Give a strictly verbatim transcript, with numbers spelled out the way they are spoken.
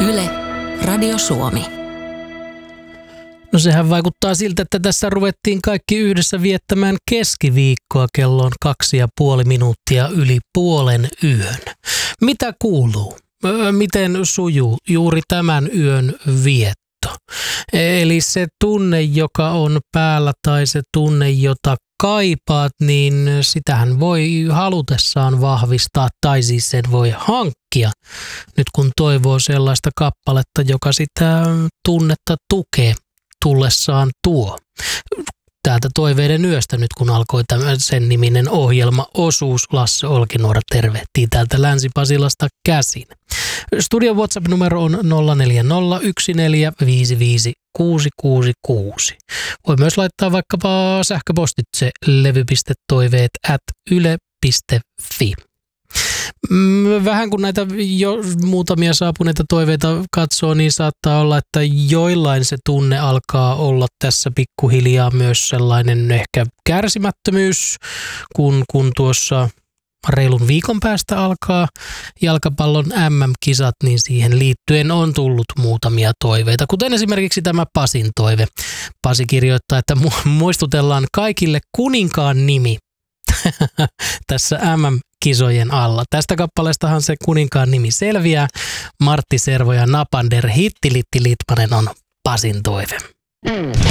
Yle, Radio Suomi. No sehän vaikuttaa siltä, että tässä ruvettiin kaikki yhdessä viettämään keskiviikkoa. Kello on kaksi ja puoli minuuttia yli puolen yön. Mitä kuuluu? Miten sujuu juuri tämän yön vietto? Eli se tunne, joka on päällä tai se tunne, jota kaipaat, niin sitähän voi halutessaan vahvistaa tai siis sen voi hankkia nyt kun toivoo sellaista kappaletta, joka sitä tunnetta tukee tullessaan tuo. Täältä Toiveiden yöstä nyt kun alkoi tämän sen niminen ohjelmaosuus, Lasse Olkinuora tervehtii täältä Länsi-Pasilasta käsin. Studion WhatsApp-numero on nolla neljä nolla yksi neljä viisi viisi kuusi kuusi kuusi. Voi myös laittaa vaikkapa sähköpostitse levy piste toiveet at yle piste fi. Vähän kun näitä jo muutamia saapuneita toiveita katsoo, niin saattaa olla, että joillain se tunne alkaa olla tässä pikkuhiljaa myös sellainen ehkä kärsimättömyys, kun, kun tuossa reilun viikon päästä alkaa jalkapallon äm äm-kisat, niin siihen liittyen on tullut muutamia toiveita, kuten esimerkiksi tämä Pasin toive. Pasi kirjoittaa, että muistutellaan kaikille kuninkaan nimi tässä äm äm-kisojen alla. Tästä kappaleestahan se kuninkaan nimi selviää. Martti Servo ja Napander Hittilitti Litmanen on Pasin toive.